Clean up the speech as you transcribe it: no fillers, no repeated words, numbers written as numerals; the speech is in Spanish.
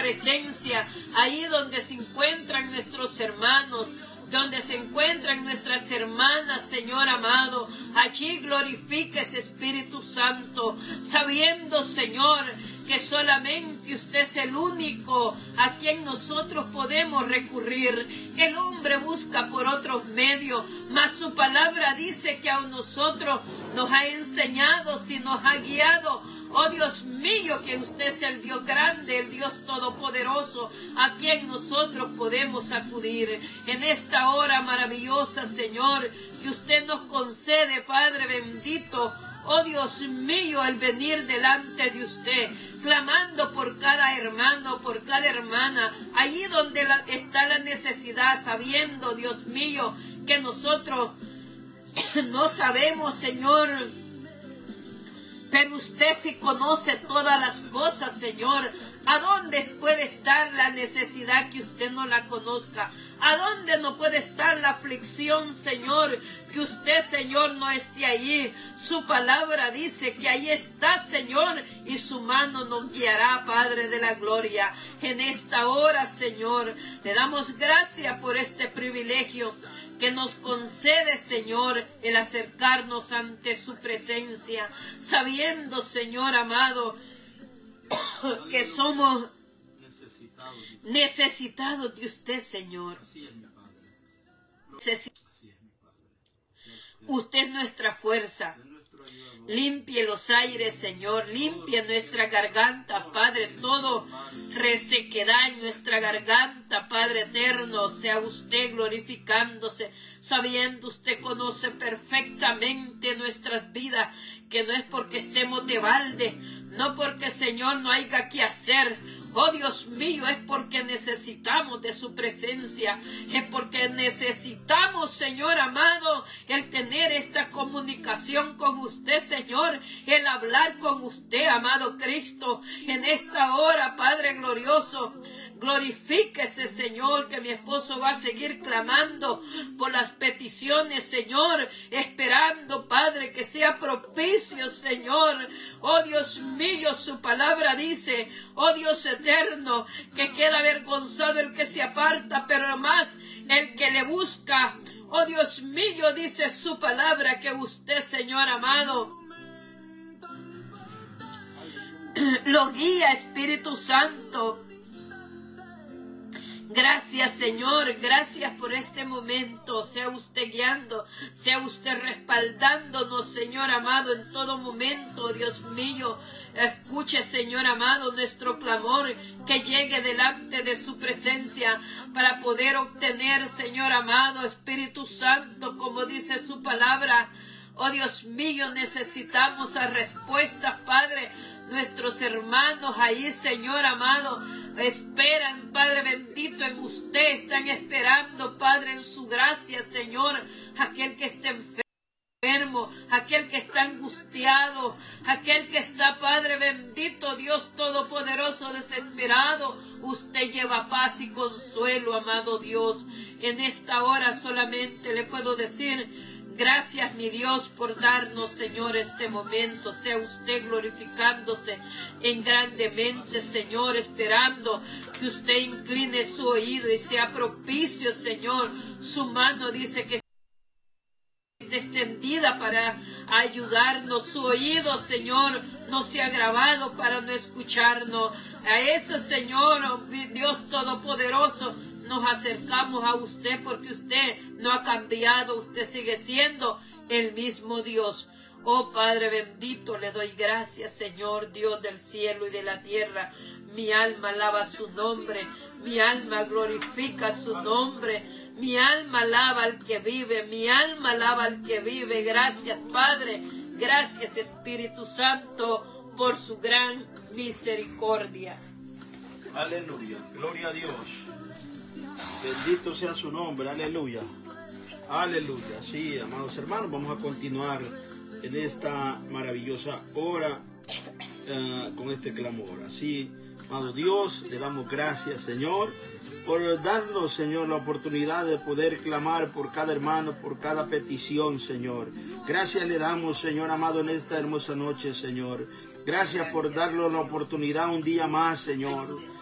presencia, ahí donde se encuentran nuestros hermanos, donde se encuentran nuestras hermanas, Señor amado. Allí glorifíquese, Espíritu Santo, sabiendo, Señor, que solamente usted es el único a quien nosotros podemos recurrir. El hombre busca por otros medios, mas su palabra dice que a nosotros nos ha enseñado, si nos ha guiado. Oh Dios mío, que usted es el Dios grande, el Dios todopoderoso, a quien nosotros podemos acudir. En esta hora maravillosa, Señor, que usted nos concede, Padre bendito, oh Dios mío, el venir delante de usted, clamando por cada hermano, por cada hermana, allí donde está la necesidad, sabiendo, Dios mío, que nosotros no sabemos, Señor, pero usted sí conoce todas las cosas, Señor. ¿A dónde puede estar la necesidad que usted no la conozca? ¿A dónde no puede estar la aflicción, Señor, que usted, Señor, no esté allí? Su palabra dice que ahí está, Señor, y su mano nos guiará, Padre de la gloria. En esta hora, Señor, le damos gracias por este privilegio que nos concede, Señor, el acercarnos ante su presencia, sabiendo, Señor amado, que somos necesitados de usted, Señor. Usted es nuestra fuerza. Limpie los aires, Señor. Limpie nuestra garganta, Padre. Todo resequedad en nuestra garganta, Padre eterno. Sea usted glorificándose, sabiendo usted conoce perfectamente nuestras vidas, que no es porque estemos de balde, no porque, Señor, no haya que hacer. Oh Dios mío, es porque necesitamos de su presencia, es porque necesitamos, Señor amado, el tener esta comunicación con usted, Señor, el hablar con usted, amado Cristo, en esta hora, Padre glorioso. Glorifíquese, Señor, que mi esposo va a seguir clamando por las peticiones, Señor, esperando, Padre, que sea propicio, Señor. Oh Dios mío, su palabra dice, oh Dios eterno, que queda avergonzado el que se aparta, pero más el que le busca. Oh Dios mío, dice su palabra, que usted, Señor amado, lo guía, Espíritu Santo. Gracias, Señor, gracias por este momento. Sea usted guiando, sea usted respaldándonos, Señor amado, en todo momento, Dios mío. Escuche, Señor amado, nuestro clamor, que llegue delante de su presencia para poder obtener, Señor amado, Espíritu Santo, como dice su palabra. Oh Dios mío, necesitamos a respuestas, Padre. Nuestros hermanos ahí, Señor amado, esperan, Padre bendito, en usted. Están esperando, Padre, en su gracia, Señor. Aquel que está enfermo, aquel que está angustiado, aquel que está, Padre bendito, Dios todopoderoso, desesperado. Usted lleva paz y consuelo, amado Dios. En esta hora solamente le puedo decir: gracias, mi Dios, por darnos, Señor, este momento. Sea usted glorificándose en grandemente, Señor, esperando que usted incline su oído y sea propicio, Señor. Su mano dice que está extendida para ayudarnos. Su oído, Señor, no se ha grabado para no escucharnos. A eso, Señor, Dios Todopoderoso, nos acercamos a usted porque usted no ha cambiado, usted sigue siendo el mismo Dios. Oh Padre bendito, le doy gracias, Señor, Dios del cielo y de la tierra. Mi alma alaba su nombre, mi alma glorifica su nombre, mi alma alaba al que vive, mi alma alaba al que vive. Gracias, Padre, gracias, Espíritu Santo, por su gran misericordia. Aleluya, gloria a Dios. Bendito sea su nombre, aleluya. Aleluya. Sí, amados hermanos, vamos a continuar en esta maravillosa hora con este clamor. Así, amado Dios, le damos gracias, Señor, por darnos, Señor, la oportunidad de poder clamar por cada hermano, por cada petición, Señor. Gracias le damos, Señor amado, en esta hermosa noche, Señor. Gracias por darnos la oportunidad un día más, Señor,